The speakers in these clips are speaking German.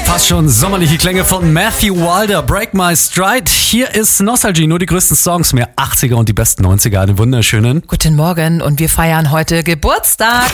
Fast schon sommerliche Klänge von Matthew Wilder, Break My Stride. Hier ist Nostalgie, nur die größten Songs, mehr 80er und die besten 90er. Einen wunderschönen Guten Morgen und wir feiern heute Geburtstag.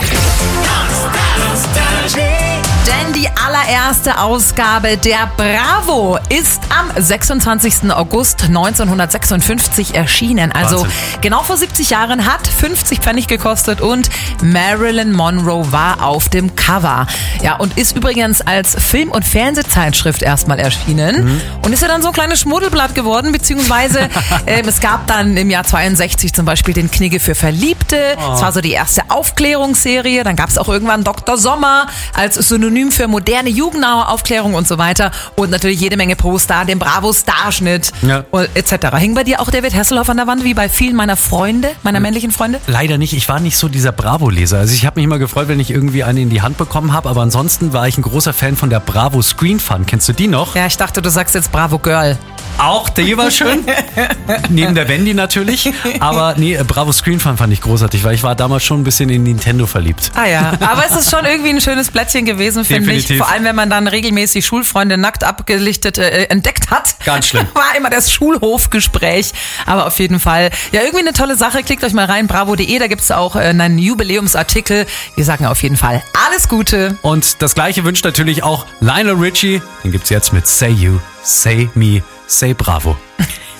Denn die allererste Ausgabe der Bravo ist am 26. August 1956 erschienen. Also Wahnsinn. Genau vor 70 Jahren, hat 50 Pfennig gekostet und Marilyn Monroe war auf dem Cover. Ja, und ist übrigens als Film- und Fernsehzeitschrift erstmal erschienen. Und ist ja dann so ein kleines Schmuddelblatt geworden, beziehungsweise es gab dann im Jahr 62 zum Beispiel den Knigge für Verliebte. Das war so die erste Aufklärungsserie. Dann gab es auch irgendwann Dr. Sommer als Synonym für moderne, jugendnahe Aufklärung und so weiter. Und natürlich jede Menge Poster, den Bravo-Starschnitt etc. Hing bei dir auch David Hasselhoff an der Wand, wie bei vielen meiner Freunde, meiner männlichen Freunde? Leider nicht, ich war nicht so dieser Bravo-Leser. Also ich habe mich immer gefreut, wenn ich irgendwie eine in die Hand bekommen habe, aber ansonsten war ich ein großer Fan von der Bravo Screen Fun. Kennst du die noch? Ja, ich dachte, du sagst jetzt Bravo Girl. Auch die war schön. Neben der Wendy natürlich. Aber nee, Bravo Screen Fun fand ich großartig, weil ich war damals schon ein bisschen in Nintendo verliebt. Ah ja, aber es ist schon irgendwie ein schönes Blättchen gewesen, finde ich. Definitiv. Vor allem, wenn man dann regelmäßig Schulfreunde nackt abgelichtet entdeckt hat. Ganz schlimm. War immer das Schulhofgespräch. Aber auf jeden Fall, ja, irgendwie eine tolle Sache. Klickt euch mal rein, bravo.de, da gibt's auch einen Jubiläumsartikel. Wir sagen auf jeden Fall alles Gute. Und das gleiche wünscht natürlich auch Lionel Richie. Den gibt's jetzt mit Say You, Say Me, Say Bravo.